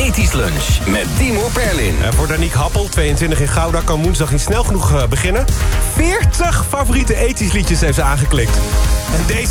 Ethisch Lunch met Timur Perlin. Voor Danique Happel, 22 in Gouda, kan woensdag niet snel genoeg beginnen. 40 favoriete ethisch liedjes heeft ze aangeklikt. En deze